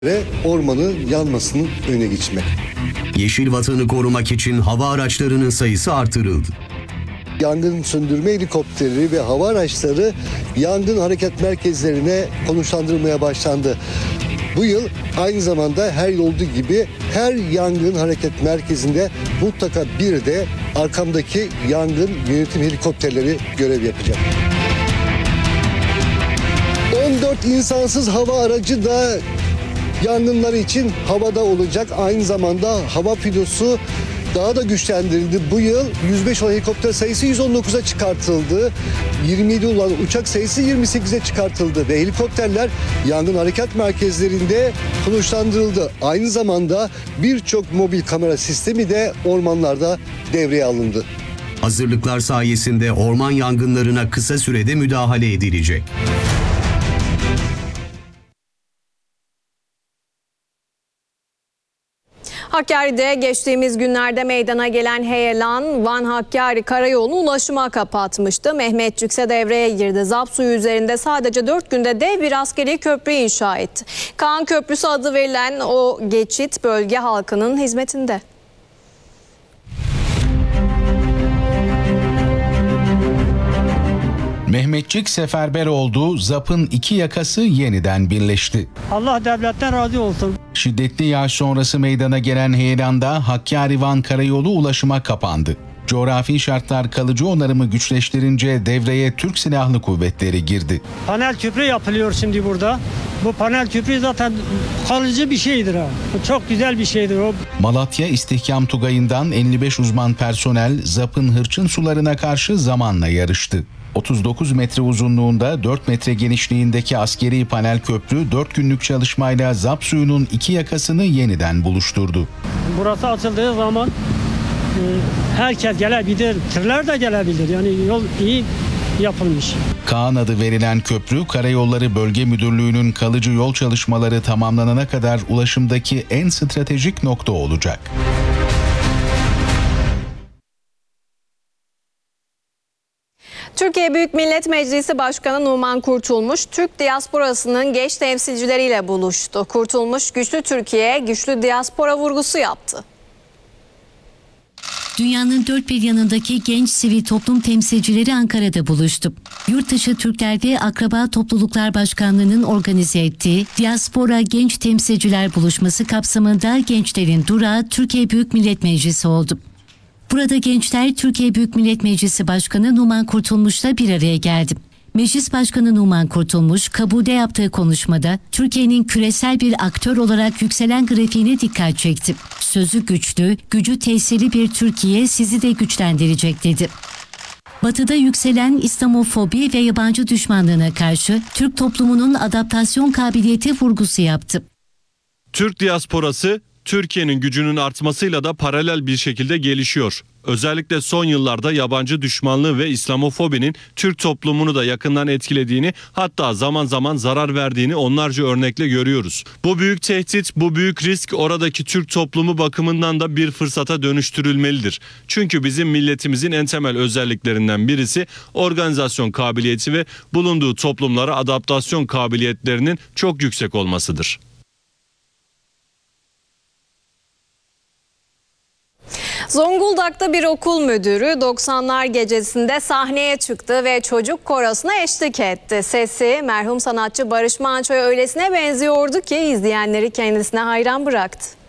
ve ormanın yanmasının önüne geçmek. Yeşil vatanı korumak için hava araçlarının sayısı artırıldı. Yangın söndürme helikopterleri ve hava araçları yangın hareket merkezlerine konuşlandırılmaya başlandı. Bu yıl aynı zamanda her yıl olduğu gibi her yangın hareket merkezinde mutlaka bir de arkamdaki yangın yönetim helikopterleri görev yapacak. 14 insansız hava aracı da yangınlar için havada olacak. Aynı zamanda hava filosu daha da güçlendirildi. Bu yıl 105 olan helikopter sayısı 119'a çıkartıldı. 27 olan uçak sayısı 28'e çıkartıldı ve helikopterler yangın harekat merkezlerinde konuşlandırıldı. Aynı zamanda birçok mobil kamera sistemi de ormanlarda devreye alındı. Hazırlıklar sayesinde orman yangınlarına kısa sürede müdahale edilecek. Hakkari'de geçtiğimiz günlerde meydana gelen heyelan Van-Hakkari karayolunu ulaşıma kapatmıştı. Mehmetçikse devreye girdi. Zap suyu üzerinde sadece 4 günde dev bir askeri köprü inşa etti. Kaan Köprüsü adı verilen o geçit bölge halkının hizmetinde. Mehmetçik seferber oldu, ZAP'ın iki yakası yeniden birleşti. Allah devletten razı olsun. Şiddetli yağış sonrası meydana gelen heyelanda Hakkari-Van karayolu ulaşıma kapandı. Coğrafi şartlar kalıcı onarımı güçleştirince devreye Türk Silahlı Kuvvetleri girdi. Panel köprü yapılıyor şimdi burada. Bu panel köprü zaten kalıcı bir şeydir ha. Bu çok güzel bir şeydir o. Malatya İstihkam Tugayı'ndan 55 uzman personel ZAP'ın hırçın sularına karşı zamanla yarıştı. 39 metre uzunluğunda 4 metre genişliğindeki askeri panel köprü 4 günlük çalışmayla ZAP suyunun iki yakasını yeniden buluşturdu. Burası açıldığı zaman herkes gelebilir, tırlar da gelebilir. Yani yol iyi yapılmış. Kaan adı verilen köprü, Karayolları Bölge Müdürlüğü'nün kalıcı yol çalışmaları tamamlanana kadar ulaşımdaki en stratejik nokta olacak. Türkiye Büyük Millet Meclisi Başkanı Numan Kurtulmuş, Türk diasporasının genç temsilcileriyle buluştu. Kurtulmuş, güçlü Türkiye, güçlü diaspora vurgusu yaptı. Dünyanın dört bir yanındaki genç sivil toplum temsilcileri Ankara'da buluştu. Yurtdışı Türklerde Akraba Topluluklar Başkanlığı'nın organize ettiği Diaspora Genç Temsilciler Buluşması kapsamında gençlerin durağı Türkiye Büyük Millet Meclisi oldu. Burada gençler Türkiye Büyük Millet Meclisi Başkanı Numan Kurtulmuş'la bir araya geldi. Meclis Başkanı Numan Kurtulmuş, kabulde yaptığı konuşmada Türkiye'nin küresel bir aktör olarak yükselen grafiğine dikkat çekti. Sözü güçlü, gücü tesirli bir Türkiye sizi de güçlendirecek dedi. Batı'da yükselen İslamofobi ve yabancı düşmanlığına karşı Türk toplumunun adaptasyon kabiliyeti vurgusu yaptı. Türk diasporası Türkiye'nin gücünün artmasıyla da paralel bir şekilde gelişiyor. Özellikle son yıllarda yabancı düşmanlığı ve İslamofobinin Türk toplumunu da yakından etkilediğini, hatta zaman zaman zarar verdiğini onlarca örnekle görüyoruz. Bu büyük tehdit, bu büyük risk oradaki Türk toplumu bakımından da bir fırsata dönüştürülmelidir. Çünkü bizim milletimizin en temel özelliklerinden birisi organizasyon kabiliyeti ve bulunduğu toplumlara adaptasyon kabiliyetlerinin çok yüksek olmasıdır. Zonguldak'ta bir okul müdürü 90'lar gecesinde sahneye çıktı ve çocuk korosuna eşlik etti. Sesi merhum sanatçı Barış Manço'ya öylesine benziyordu ki izleyenleri kendisine hayran bıraktı.